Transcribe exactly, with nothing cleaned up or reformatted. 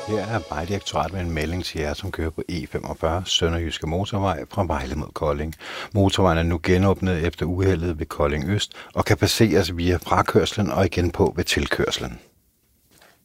Her er Vejdirektoratet med en melding til jer, som kører på E femogfyrre Sønderjyske Motorvej fra Vejle mod Kolding. Motorvejen er nu genåbnet efter uheldet ved Kolding Øst og kan passeres via frakørslen og igen på ved tilkørslen.